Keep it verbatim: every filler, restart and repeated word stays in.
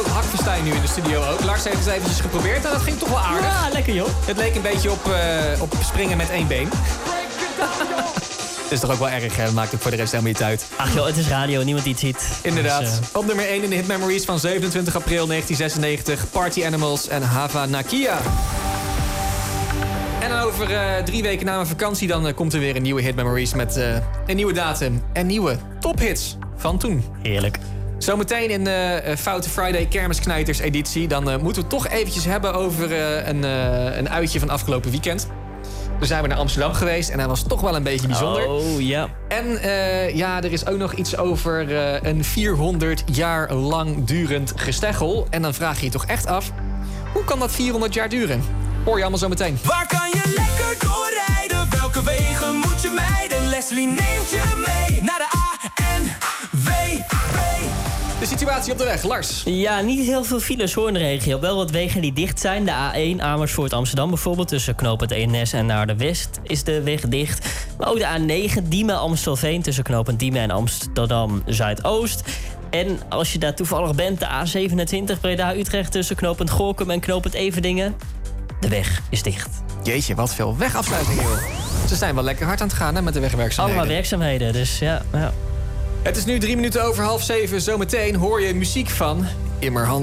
groot hakfestijn nu in de studio ook. Lars heeft het eventjes geprobeerd en dat ging toch wel aardig. Ja, lekker joh. Het leek een beetje op, uh, op springen met één been. Het is toch ook wel erg, hè? Dat maakt het voor de rest helemaal niet uit. Ach joh, het is radio, niemand die het ziet. Inderdaad. Dus, uh... Op nummer één in de Hit Memories van zevenentwintig april negentien zesennegentig. Party Animals en Hava Nakia. En dan over uh, drie weken na mijn vakantie... dan uh, komt er weer een nieuwe Hit Memories met uh, een nieuwe datum. En nieuwe tophits van toen. Heerlijk. Zometeen in de uh, Foute Friday Kermisknijters editie... dan uh, moeten we het toch eventjes hebben over uh, een, uh, een uitje van afgelopen weekend. Toen zijn we naar Amsterdam geweest en dat was toch wel een beetje bijzonder. Oh, ja. En uh, ja, er is ook nog iets over uh, een vierhonderd jaar lang durend gesteggel. En dan vraag je je toch echt af, hoe kan dat vierhonderd jaar duren? Hoor je allemaal zo meteen. Waar kan je lekker doorrijden? Welke wegen moet je mijden? Leslie neemt je mee naar de A N W B. De situatie op de weg, Lars. Ja, niet heel veel files hoor in de regio. Wel wat wegen die dicht zijn. De A één Amersfoort Amsterdam bijvoorbeeld. Tussen knooppunt Eemnes en naar de West is de weg dicht. Maar ook de A negen Diemen Amstelveen. Tussen knooppunt Diemen en Amsterdam Zuidoost. En als je daar toevallig bent, de A zevenentwintig Breda Utrecht. Tussen knooppunt Gorinchem en knooppunt Everdingen. De weg is dicht. Jeetje, wat veel wegafsluitingen, joh. Ze zijn wel lekker hard aan het gaan, hè, met de wegwerkzaamheden. Allemaal werkzaamheden, dus ja, ja. Het is nu drie minuten over half zeven. Zometeen hoor je muziek van Immerhan.